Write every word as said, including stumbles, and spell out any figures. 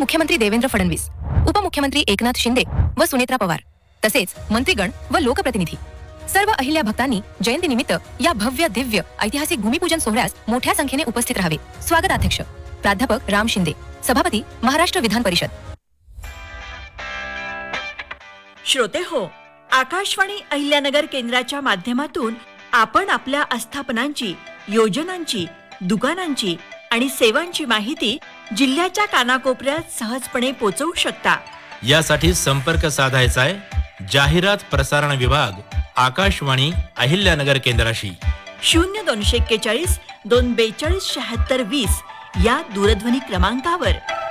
मुख्यमंत्री देवेंद्र फडणवीस, उपमुख्यमंत्री एकनाथ शिंदे व सुनेत्रा पवार तसेच मंत्रीगण व लोकप्रतिनिधी सर्व अहिल्या भक्तांनी जयंतीनिमित्त या भव्य दिव्य ऐतिहासिक भूमिपूजन सोहळ्यास मोठ्या संख्येने उपस्थित राहावे. स्वागताध्यक्ष प्राध्यापक राम शिंदे, सभापती महाराष्ट्र विधान परिषद. श्रोते हो, आकाशवाणी अहिल्यानगर केंद्राच्या माध्यमातून आपण आपल्या आस्थापनांची, योजनांची, दुकानांची आणि सेवांची माहिती जिल्ह्याच्या कानाकोपऱ्यात सहजपणे पोहोचवू शकता. यासाठी संपर्क साधायचा आहे जाहिरात प्रसारण विभाग, आकाशवाणी अहिल्यानगर केंद्राशी. शून्य दोनशे एक्केचाळीस दोन बेचाळीस शहात्तर वीस या दूरध्वनी क्रमांकावर.